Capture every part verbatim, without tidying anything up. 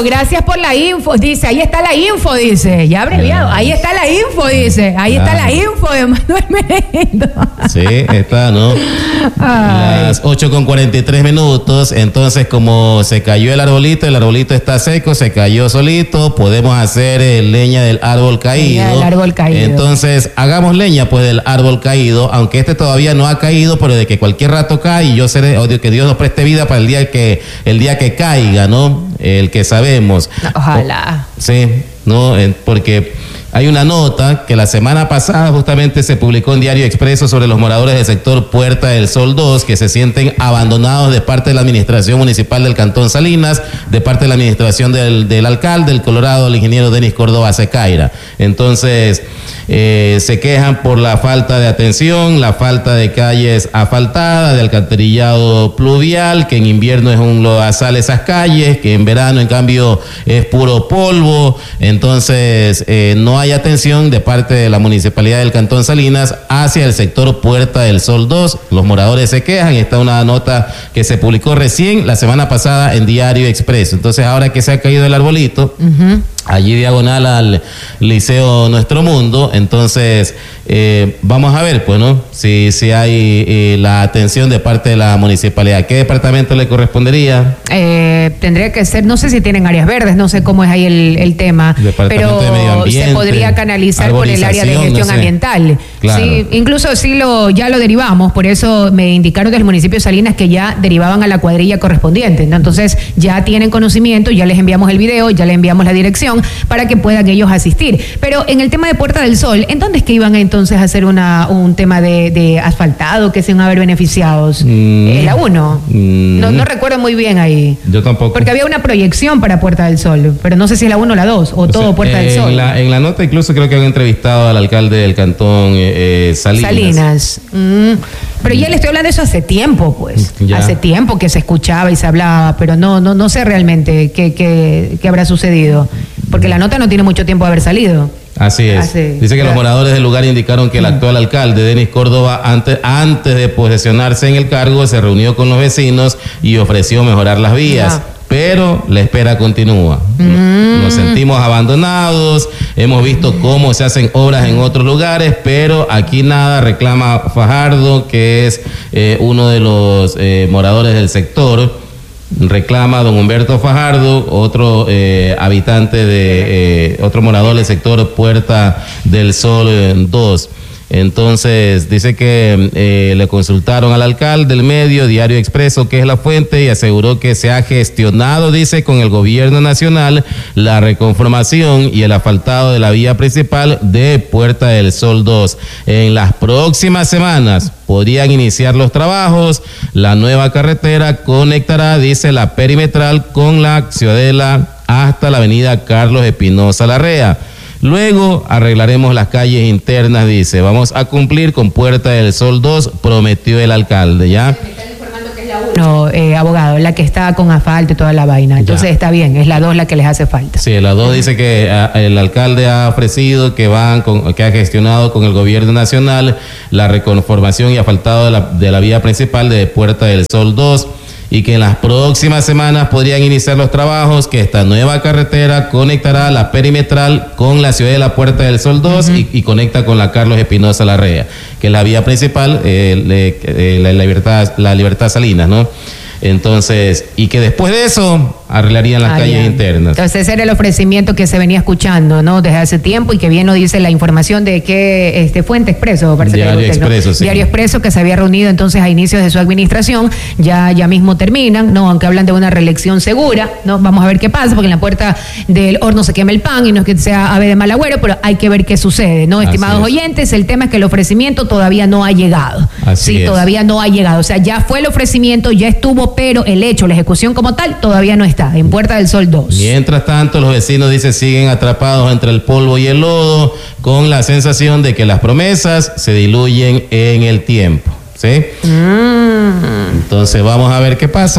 Pero gracias por la info, dice, ahí está la info, dice, ya abreviado, ahí está la info, dice, ahí claro. está la info de Manuel Menéndez. Sí, está, ¿no? Ay. Las ocho con cuarenta y tres minutos, entonces como se cayó el arbolito, el arbolito está seco, se cayó solito, podemos hacer eh, leña del árbol caído. Leña del árbol caído. Entonces, hagamos leña pues del árbol caído, aunque este todavía no ha caído, pero de que cualquier rato cae y yo seré, o que Dios nos preste vida para el día que, el día que caiga, ¿no? El que sabemos. Ojalá. O, sí, ¿no? Porque hay una nota que la semana pasada justamente se publicó en Diario Expreso sobre los moradores del sector Puerta del Sol dos que se sienten abandonados de parte de la administración municipal del Cantón Salinas, de parte de la administración del, del alcalde, el Colorado, el ingeniero Denis Córdoba Secaira. Entonces, eh, se quejan por la falta de atención, la falta de calles asfaltadas, de alcantarillado pluvial, que en invierno es un lodazal esas calles, que en verano en cambio es puro polvo. Entonces, eh, no hay atención de parte de la Municipalidad del Cantón Salinas hacia el sector Puerta del Sol dos. Los moradores se quejan, está una nota que se publicó recién la semana pasada en Diario Expreso. Entonces, ahora que se ha caído el arbolito, uh-huh. allí diagonal al Liceo Nuestro Mundo, entonces eh, vamos a ver, pues, ¿no? Si, si hay eh, la atención de parte de la municipalidad. ¿Qué departamento le correspondería? Eh, tendría que ser, no sé si tienen áreas verdes, no sé cómo es ahí el, el tema, departamento pero de medio ambiente, se podría canalizar por el área de gestión no sé. ambiental. Claro. Sí, incluso sí lo, ya lo derivamos, por eso me indicaron del municipio de Salinas que ya derivaban a la cuadrilla correspondiente, ¿no? Entonces ya tienen conocimiento, ya les enviamos el video, ya les enviamos la dirección para que puedan ellos asistir. Pero en el tema de Puerta del Sol, ¿en dónde es que iban entonces a hacer una, un tema de, de asfaltado que se van a ver beneficiados? Mm. Eh, la uno. Mm. No, no recuerdo muy bien ahí. Yo tampoco. Porque había una proyección para Puerta del Sol, pero no sé si es la uno o la dos, o, o todo sea, Puerta eh, del Sol. En la, en la nota incluso creo que han entrevistado al alcalde del cantón eh, eh, Salinas. Salinas. Mm. Pero ya le estoy hablando de eso hace tiempo, pues. Ya. Hace tiempo que se escuchaba y se hablaba, pero no, no, no sé realmente qué, qué, qué habrá sucedido. Porque la nota no tiene mucho tiempo de haber salido. Así es. Así, Dice que claro. los moradores del lugar indicaron que el actual alcalde, Denis Córdoba, antes, antes de posesionarse en el cargo, se reunió con los vecinos y ofreció mejorar las vías. Ah. Pero la espera continúa. Mm. Nos sentimos abandonados, hemos visto cómo se hacen obras en otros lugares, pero aquí nada, reclama Fajardo, que es eh, uno de los eh, moradores del sector. Reclama don Humberto Fajardo, otro eh, habitante de, eh, otro morador del sector Puerta del Sol eh, dos. Entonces, dice que eh, le consultaron al alcalde del medio, Diario Expreso, que es la fuente, y aseguró que se ha gestionado, dice, con el gobierno nacional la reconformación y el asfaltado de la vía principal de Puerta del Sol dos. En las próximas semanas podrían iniciar los trabajos. La nueva carretera conectará, dice, la perimetral con la Ciudadela hasta la avenida Carlos Espinosa Larrea. Luego arreglaremos las calles internas, dice. Vamos a cumplir con Puerta del Sol dos, prometió el alcalde, ¿ya? Me están informando que es la uno, eh, abogado, la que está con asfalto y toda la vaina. Entonces ya. Está bien, es la dos la que les hace falta. Sí, la dos dice que a, el alcalde ha ofrecido que van con, que ha gestionado con el gobierno nacional la reconformación y asfaltado de la, de la vía principal de Puerta del Sol dos. Y que en las próximas semanas podrían iniciar los trabajos, que esta nueva carretera conectará la perimetral con la ciudad de la Puerta del Sol dos uh-huh. y, y conecta con la Carlos Espinosa Larrea, que es la vía principal, eh, le, eh, la, libertad, la Libertad Salinas, ¿no? Entonces, y que después de eso arreglarían las ah, calles ya. internas. Entonces ese era el ofrecimiento que se venía escuchando, ¿no? Desde hace tiempo, y que bien nos dice la información de que este Fuente Expreso, parece Diario que usted, Expreso, ¿no? sí. Diario Expreso, que se había reunido entonces a inicios de su administración, ya, ya mismo terminan, ¿no? Aunque hablan de una reelección segura, ¿no? Vamos a ver qué pasa, porque en la puerta del horno se quema el pan, y no es que sea ave de mal agüero, pero hay que ver qué sucede, ¿no? Así Estimados es. oyentes, el tema es que el ofrecimiento todavía no ha llegado. Así sí, es. todavía no ha llegado. O sea, ya fue el ofrecimiento, ya estuvo, pero el hecho, la ejecución como tal, todavía no está, en Puerta del Sol dos. Mientras tanto, los vecinos, dice, siguen atrapados entre el polvo y el lodo, con la sensación de que las promesas se diluyen en el tiempo, ¿sí? Mm. Entonces, vamos a ver qué pasa.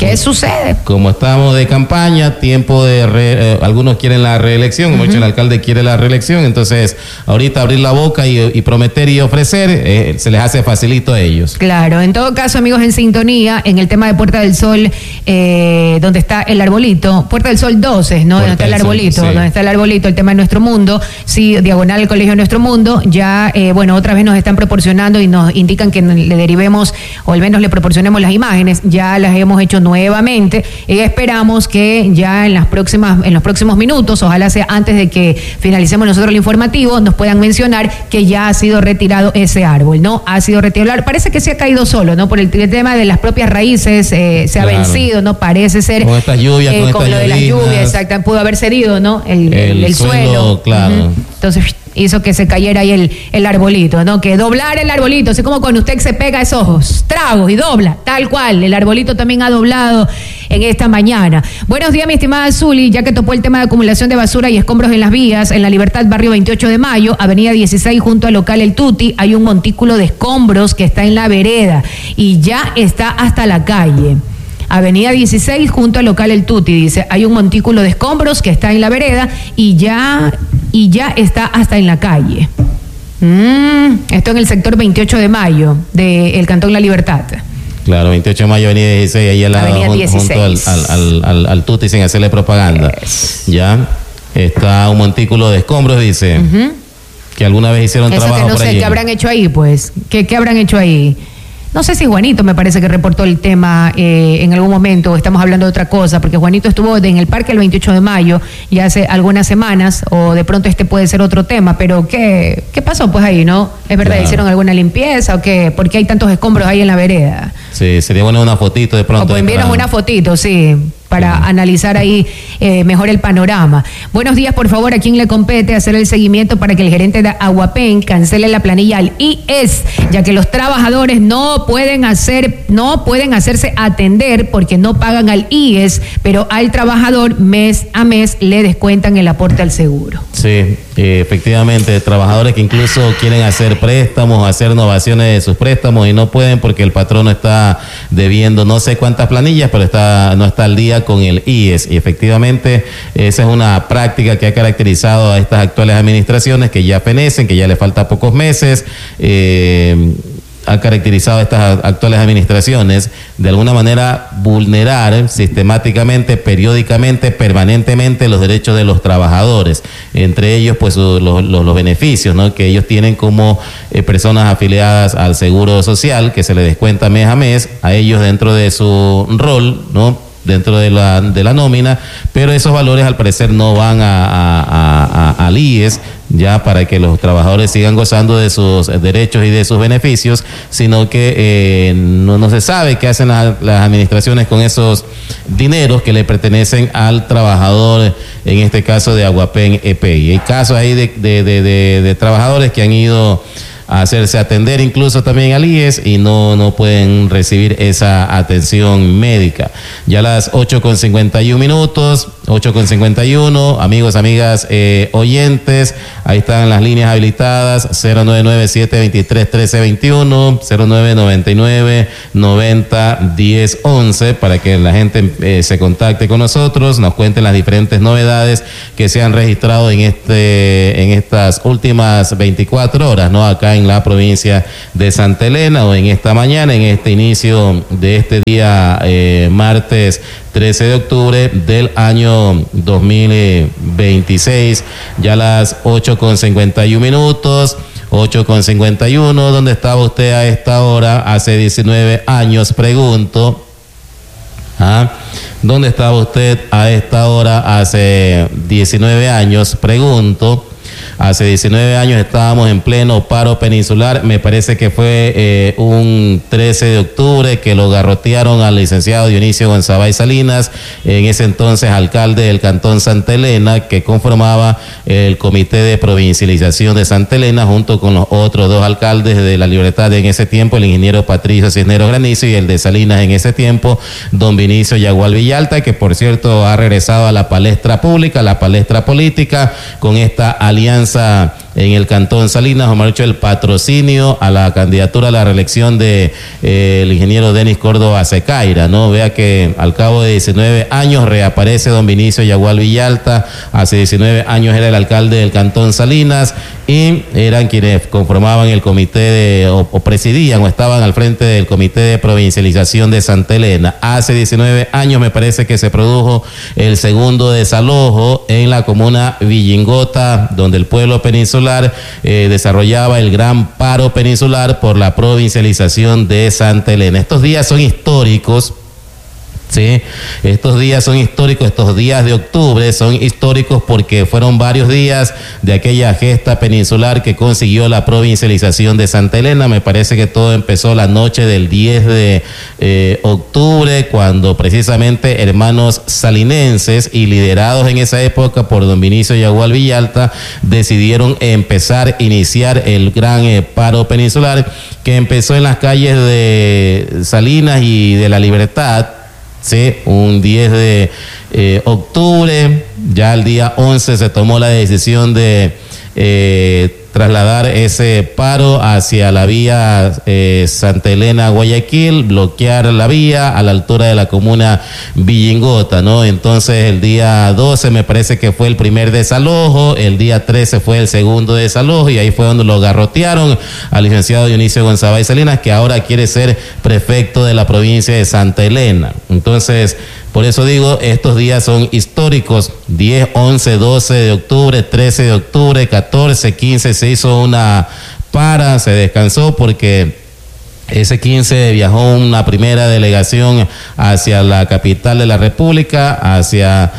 ¿Qué sucede? Como estamos de campaña, tiempo de... Re, eh, algunos quieren la reelección, como uh-huh. dicho, el alcalde quiere la reelección, entonces ahorita abrir la boca y, y prometer y ofrecer, eh, se les hace facilito a ellos. Claro, en todo caso, amigos, en sintonía, en el tema de Puerta del Sol, eh, donde está el arbolito, Puerta del Sol doce, ¿no? Puerta donde está el arbolito, Sol, sí. donde está el arbolito, el tema de Nuestro Mundo, sí, diagonal al Colegio Nuestro Mundo, ya, eh, bueno, otra vez nos están proporcionando y nos indican que le derivemos, o al menos le proporcionemos las imágenes, ya las hemos hecho nuevamente y esperamos que ya en las próximas en los próximos minutos, ojalá sea antes de que finalicemos nosotros el informativo, nos puedan mencionar que ya ha sido retirado ese árbol, ¿no? Ha sido retirado, parece que se ha caído solo, ¿no? Por el tema de las propias raíces, eh, se claro. ha vencido, ¿no? Parece ser con estas lluvias, eh, con, con estas lo de las lluvias, exacto, pudo haber cedido, ¿no? El, el, el, el suelo, suelo. Claro. Uh-huh. Entonces hizo que se cayera ahí el, el arbolito, ¿no? Que doblar el arbolito, así como cuando usted se pega esos ojos, tragos y dobla, tal cual, el arbolito también ha doblado en esta mañana. Buenos días, mi estimada Zuli, ya que topó el tema de acumulación de basura y escombros en las vías, en la Libertad, barrio veintiocho de mayo, avenida dieciséis, junto al local El Tuti, hay un montículo de escombros que está en la vereda y ya está hasta la calle. Avenida dieciséis, junto al local El Tuti, dice, hay un montículo de escombros que está en la vereda y ya, y ya está hasta en la calle. Mm, esto en el sector veintiocho de mayo, del Cantón La Libertad. Claro, veintiocho de mayo, avenida dieciséis, ahí al lado, junto, junto al, al, al, al, al Tuti, sin hacerle propaganda. Yes. Ya, está un montículo de escombros, dice, uh-huh. que alguna vez hicieron Eso trabajo que no por sé allí. ¿Qué habrán hecho ahí, pues? ¿Qué, qué habrán hecho ahí? No sé si Juanito me parece que reportó el tema eh, en algún momento, estamos hablando de otra cosa, porque Juanito estuvo en el parque el veintiocho de mayo ya hace algunas semanas, o de pronto este puede ser otro tema, pero ¿qué, qué pasó pues ahí, no? ¿Es verdad? Claro. ¿Hicieron alguna limpieza o qué? ¿Por qué hay tantos escombros ahí en la vereda? Sí, sería bueno una fotito de pronto. O pues envíenos una fotito, sí, para sí. analizar ahí eh, mejor el panorama. Buenos días, por favor, ¿a quién le compete hacer el seguimiento para que el gerente de Aguapen cancele la planilla al I E S, ya que los trabajadores no pueden hacer, no pueden hacerse atender porque no pagan al I E S, pero al trabajador mes a mes le descuentan el aporte al seguro? Sí, eh, efectivamente, trabajadores que incluso quieren hacer préstamos, hacer innovaciones de sus préstamos y no pueden porque el patrono está debiendo no sé cuántas planillas, pero está no está al día con el I E S. Y efectivamente esa es una práctica que ha caracterizado a estas actuales administraciones que ya fenecen, que ya le falta pocos meses. Eh, ha caracterizado a estas actuales administraciones de alguna manera vulnerar sistemáticamente, periódicamente, permanentemente los derechos de los trabajadores, entre ellos pues los, los, los beneficios, ¿no?, que ellos tienen como eh, personas afiliadas al Seguro Social, que se les descuenta mes a mes a ellos dentro de su rol, ¿no?, dentro de la, de la nómina, pero esos valores al parecer no van a, a, a, a, al I E S ya para que los trabajadores sigan gozando de sus derechos y de sus beneficios, sino que eh, no, no se sabe qué hacen las, las administraciones con esos dineros que le pertenecen al trabajador, en este caso de Aguapen E P I. Hay casos ahí de, de, de, de, de trabajadores que han ido a hacerse atender incluso también al I E S y no, no pueden recibir esa atención médica. Ya a las ocho con cincuenta y un minutos, ocho con cincuenta y uno, amigos, amigas, eh, oyentes, ahí están las líneas habilitadas, cero nueve nueve siete veintitrés trece veintiuno, cero nueve noventa y nueve noventa diez once, para que la gente eh, se contacte con nosotros, nos cuenten las diferentes novedades que se han registrado en este en estas últimas veinticuatro horas, ¿no?, acá en la provincia de Santa Elena, o en esta mañana, en este inicio de este día eh, martes trece de octubre del año dos mil veintiséis, ya a las ocho con cincuenta y un minutos, ocho con cincuenta y uno, ¿dónde estaba usted a esta hora hace diecinueve años? Pregunto. ¿Ah? ¿Dónde estaba usted a esta hora hace diecinueve años? Pregunto. Hace diecinueve años estábamos en pleno paro peninsular, me parece que fue eh, un trece de octubre que lo garrotearon al licenciado Dionisio González Salinas, en ese entonces alcalde del Cantón Santa Elena, que conformaba el Comité de Provincialización de Santa Elena, junto con los otros dos alcaldes de La Libertad en ese tiempo, el ingeniero Patricio Cisneros Granizo, y el de Salinas en ese tiempo, don Vinicio Yagual Villalta, que por cierto ha regresado a la palestra pública, a la palestra política, con esta alianza en el Cantón Salinas, o mejor dicho, el patrocinio a la candidatura a la reelección de eh, el ingeniero Denis Córdoba Secaira, ¿no? Vea que al cabo de diecinueve años reaparece don Vinicio Yagual Villalta. Hace diecinueve años era el alcalde del Cantón Salinas y eran quienes conformaban el comité de, o, o presidían o estaban al frente del comité de provincialización de Santa Elena. Hace diecinueve años me parece que se produjo el segundo desalojo en la comuna Villingota, donde el pueblo peninsular eh, desarrollaba el gran paro peninsular por la provincialización de Santa Elena. Estos días son históricos. Sí, estos días son históricos, estos días de octubre son históricos porque fueron varios días de aquella gesta peninsular que consiguió la provincialización de Santa Elena. Me parece que todo empezó la noche del diez de eh, octubre, cuando precisamente hermanos salinenses y liderados en esa época por don Vinicio Yagual Villalta decidieron empezar, iniciar el gran eh, paro peninsular que empezó en las calles de Salinas y de La Libertad. Sí, un diez de eh, octubre, ya el día once se tomó la decisión de eh, trasladar ese paro hacia la vía eh, Santa Elena-Guayaquil, bloquear la vía a la altura de la comuna Villingota, ¿no? Entonces el día doce me parece que fue el primer desalojo, el día trece fue el segundo desalojo y ahí fue donde lo garrotearon al licenciado Dionisio González Salinas, que ahora quiere ser prefecto de la provincia de Santa Elena. Entonces, por eso digo, estos días son históricos, diez, once, doce de octubre, trece de octubre, catorce, quince, se hizo una para, se descansó porque ese quince viajó una primera delegación hacia la capital de la República, hacia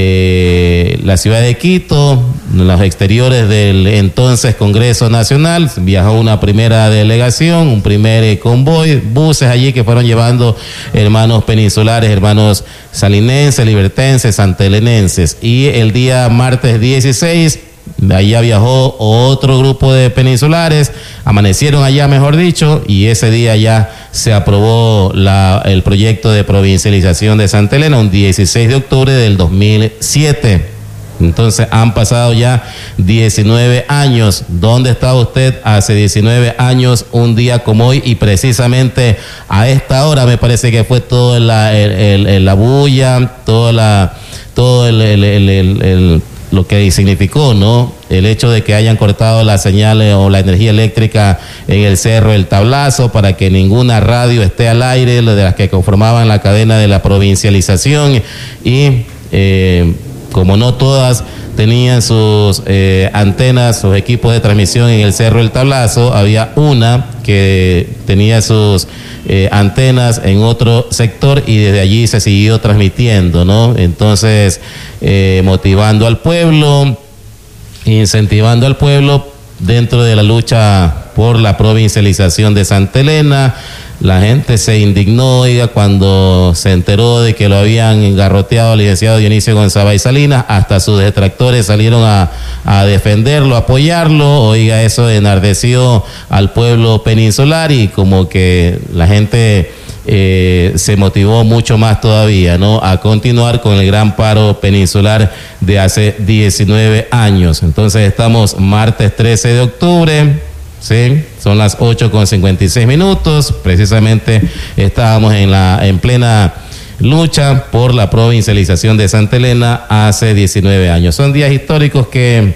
eh, la ciudad de Quito, los exteriores del entonces Congreso Nacional. Viajó una primera delegación, un primer eh, convoy, buses allí que fueron llevando hermanos peninsulares, hermanos salinenses, libertenses, santelenenses. Y el día martes dieciséis, allá viajó otro grupo de peninsulares, amanecieron allá, mejor dicho, y ese día ya se aprobó la, el proyecto de provincialización de Santa Elena, un dieciséis de octubre del dos mil siete. Entonces han pasado ya diecinueve años. ¿Dónde estaba usted hace diecinueve años, un día como hoy? Y precisamente a esta hora me parece que fue toda la, el, el, el, la bulla, toda la, todo el, el, el, el, el lo que significó, ¿no? El hecho de que hayan cortado la señal o la energía eléctrica en el Cerro El Tablazo para que ninguna radio esté al aire, de las que conformaban la cadena de la provincialización, y eh, como no todas tenían sus eh, antenas, sus equipos de transmisión en el Cerro El Tablazo, había una que tenía sus eh, antenas en otro sector y desde allí se siguió transmitiendo, ¿no? Entonces, eh, motivando al pueblo, incentivando al pueblo dentro de la lucha por la provincialización de Santa Elena. La gente se indignó, oiga, cuando se enteró de que lo habían garroteado al licenciado Dionisio González Salinas. Hasta sus detractores salieron a, a defenderlo, a apoyarlo. Oiga, eso enardeció al pueblo peninsular y como que la gente eh, se motivó mucho más todavía, ¿no?, a continuar con el gran paro peninsular de hace diecinueve años. Entonces estamos martes trece de octubre. Sí, son las ocho con cincuenta y seis minutos. Precisamente estábamos en la en plena lucha por la provincialización de Santa Elena hace diecinueve años. Son días históricos que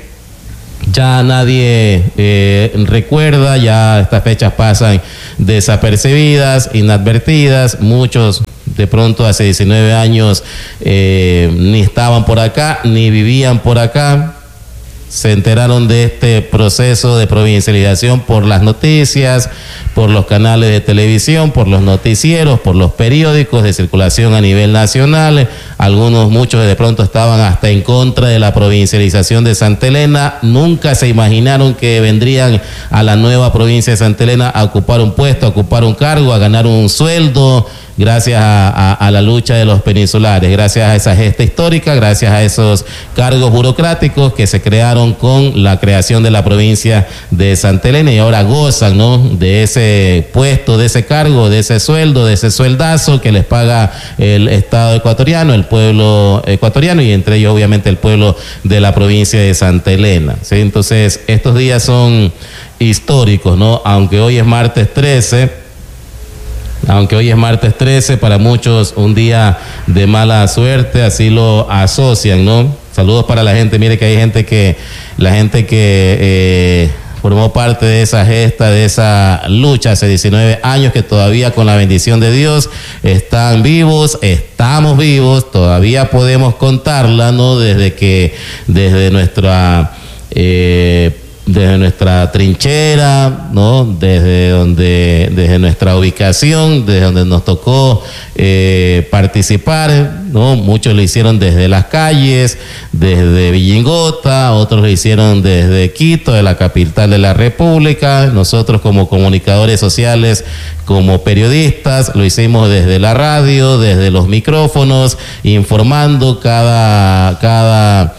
ya nadie eh, recuerda, ya estas fechas pasan desapercibidas, inadvertidas. Muchos de pronto hace diecinueve años eh, ni estaban por acá, ni vivían por acá. Se enteraron de este proceso de provincialización por las noticias, por los canales de televisión, por los noticieros, por los periódicos de circulación a nivel nacional. Algunos, muchos de pronto estaban hasta en contra de la provincialización de Santa Elena. Nunca se imaginaron que vendrían a la nueva provincia de Santa Elena a ocupar un puesto, a ocupar un cargo, a ganar un sueldo. gracias a, a, a la lucha de los peninsulares, gracias a esa gesta histórica, gracias a esos cargos burocráticos que se crearon con la creación de la provincia de Santa Elena, y ahora gozan, ¿no?, de ese puesto, de ese cargo, de ese sueldo, de ese sueldazo que les paga el Estado ecuatoriano, el pueblo ecuatoriano, y entre ellos obviamente el pueblo de la provincia de Santa Elena, ¿sí? Entonces estos días son históricos, ¿no? Aunque hoy es martes trece, Aunque hoy es martes trece, para muchos un día de mala suerte, así lo asocian, ¿no? Saludos para la gente. Mire que hay gente que, la gente que eh, formó parte de esa gesta, de esa lucha hace diecinueve años, que todavía con la bendición de Dios están vivos, estamos vivos, todavía podemos contarla, ¿no? Desde que, desde nuestra... Eh, desde nuestra trinchera, ¿no? Desde donde, desde nuestra ubicación, desde donde nos tocó eh, participar, ¿no? Muchos lo hicieron desde las calles, desde Villingota, otros lo hicieron desde Quito, de la capital de la República. Nosotros como comunicadores sociales, como periodistas, lo hicimos desde la radio, desde los micrófonos, informando cada, cada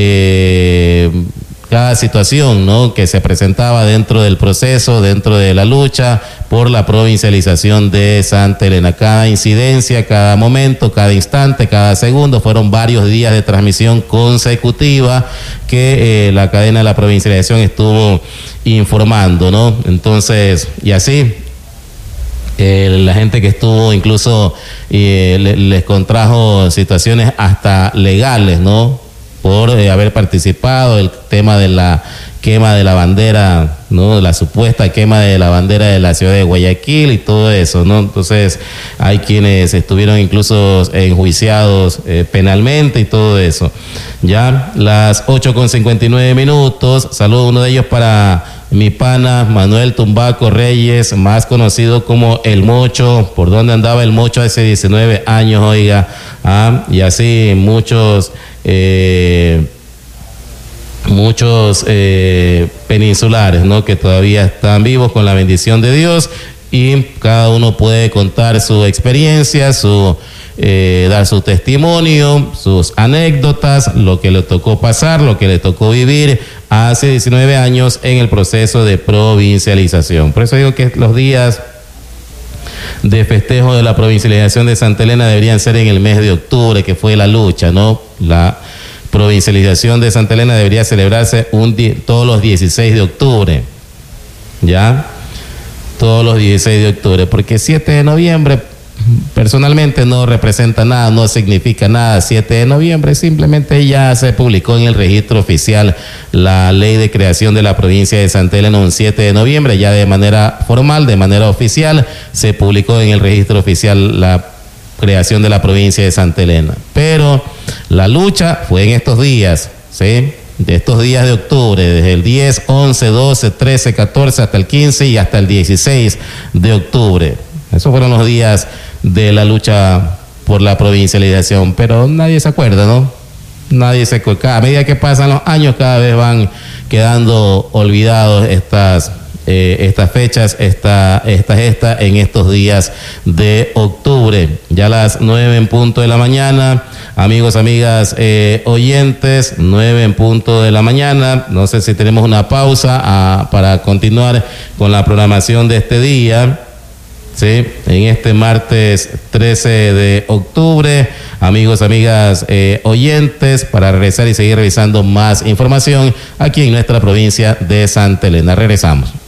eh, cada situación, ¿no?, que se presentaba dentro del proceso, dentro de la lucha por la provincialización de Santa Elena. Cada incidencia, cada momento, cada instante, cada segundo, fueron varios días de transmisión consecutiva que eh, la cadena de la provincialización estuvo informando, ¿no? Entonces, y así Eh, la gente que estuvo incluso eh, le, les contrajo situaciones hasta legales, ¿no?, por eh, haber participado, el tema de la quema de la bandera, ¿no?, la supuesta quema de la bandera de la ciudad de Guayaquil y todo eso, ¿no? Entonces hay quienes estuvieron incluso enjuiciados eh, penalmente y todo eso. Ya las ocho con cincuenta y nueve minutos, saludo uno de ellos para mi pana Manuel Tumbaco Reyes, más conocido como El Mocho. ¿Por dónde andaba El Mocho hace diecinueve años, oiga? Ah, y así muchos eh, muchos eh, peninsulares, ¿no?, que todavía están vivos con la bendición de Dios, y cada uno puede contar su experiencia, su eh, dar su testimonio, sus anécdotas, lo que le tocó pasar, lo que le tocó vivir hace diecinueve años en el proceso de provincialización. Por eso digo que los días de festejo de la provincialización de Santa Elena deberían ser en el mes de octubre, que fue la lucha, ¿no? La provincialización de Santa Elena debería celebrarse un di- todos los dieciséis de octubre, ¿ya? Todos los dieciséis de octubre, porque siete de noviembre personalmente no representa nada, no significa nada. Siete de noviembre simplemente ya se publicó en el registro oficial la ley de creación de la provincia de Santa Elena un siete de noviembre, ya de manera formal, de manera oficial, se publicó en el registro oficial la creación de la provincia de Santa Elena. Pero la lucha fue en estos días, ¿sí?, de estos días de octubre, desde el diez, once, doce, trece, catorce hasta el quince y hasta el dieciséis de octubre. Esos fueron los días de la lucha por la provincialización, pero nadie se acuerda, ¿no? Nadie se acuerda. A medida que pasan los años, cada vez van quedando olvidados estas eh, estas fechas, esta, esta gesta en estos días de octubre. Ya a las nueve en punto de la mañana, amigos, amigas, eh, oyentes, nueve en punto de la mañana. No sé si tenemos una pausa a, para continuar con la programación de este día. Sí, en este martes trece de octubre, amigos, amigas, eh, oyentes, para regresar y seguir revisando más información aquí en nuestra provincia de Santa Elena. Regresamos.